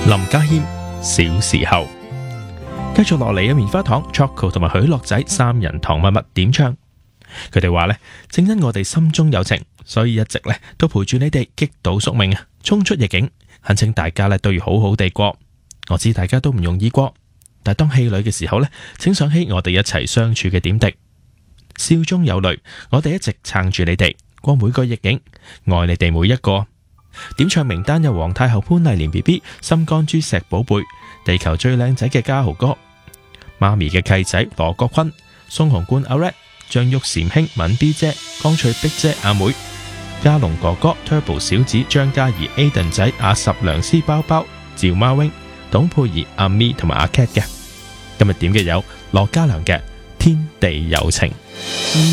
林家謙小時候。繼續落嚟嘅棉花糖 Choco 同埋許樂仔三人糖蜜蜜點唱，佢哋話呢，正因我哋心中有情，所以一直呢都陪住你哋擊倒宿命啊，衝出逆境，懇請大家呢都要好好地過。我知大家都唔容易過，但當氣餒嘅時候呢，請想起我哋一齊相處嘅點滴，笑中有淚，我哋一直撐住你哋過每個逆境，愛你哋每一個。點唱名單有皇太后潘麗蓮 BB、心肝豬石寶貝、地球最靚仔嘅家豪哥、媽咪嘅契仔羅國坤、宋紅冠阿 Red、張玉嬋兄敏 B 姐、江翠碧姐阿妹、嘉龍哥哥、Turbo 小子、張嘉怡、Aden 仔、阿十良師包包、趙媽 wing、董佩儀、阿咪同埋阿 Cat 嘅。今日點嘅有羅嘉良嘅天地有情。